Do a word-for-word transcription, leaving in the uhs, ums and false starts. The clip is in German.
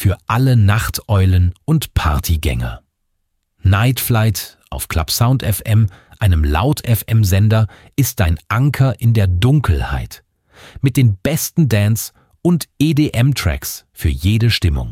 für alle Nachteulen und Partygänger. Night Flight auf Club Sound F M, einem Laut-F M-Sender, ist dein Anker in der Dunkelheit. Mit den besten Dance- und E D M-Tracks für jede Stimmung.